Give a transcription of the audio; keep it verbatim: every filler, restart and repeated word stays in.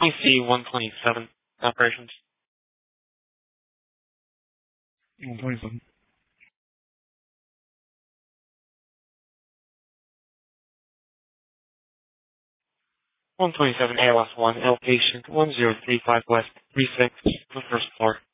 I C one twenty-seven operations. one twenty-seven. one twenty-seven A L S one, outpatient one zero three five West, three six, the first floor.